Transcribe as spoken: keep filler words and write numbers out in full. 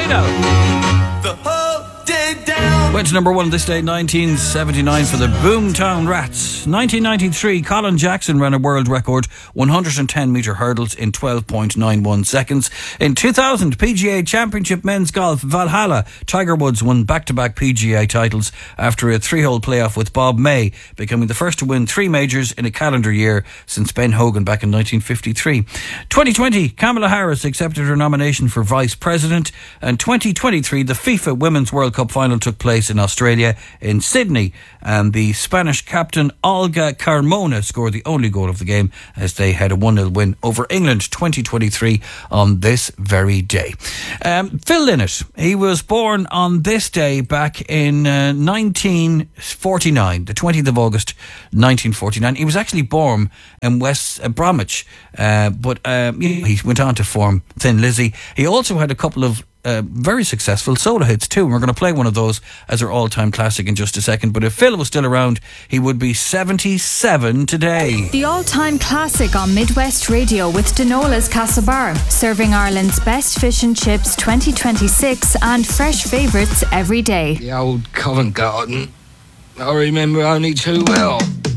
Tornado. The whole day down. Went to number one this day, nineteen seventy-nine, for the Boomtown Rats. nineteen ninety-three, Colin Jackson ran a world record one hundred ten metre hurdles in twelve point nine one seconds. In two thousand, P G A Championship Men's Golf, Valhalla, Tiger Woods won back-to-back P G A titles after a three-hole playoff with Bob May, becoming the first to win three majors in a calendar year since Ben Hogan back in nineteen fifty-three. twenty twenty, Kamala Harris accepted her nomination for Vice President, and twenty twenty-three, the FIFA Women's World Cup final took place in Australia, in Sydney, and the Spanish captain Olga Carmona scored the only goal of the game as they had a one nil win over England twenty twenty-three on this very day. Um, Phil Lynott, he was born on this day back in uh, nineteen forty-nine, the twentieth of August nineteen forty-nine. He was actually born in West uh, Bromwich, uh, but um, he went on to form Thin Lizzy. He also had a couple of Uh, very successful solo hits too, and we're going to play one of those as our all-time classic in just a second. But if Phil was still around, he would be seventy-seven today. The all-time classic on Midwest Radio with Denola's Castlebar, serving Ireland's best fish and chips twenty twenty-six and fresh favourites every day. The old Covent Garden, I remember only too well.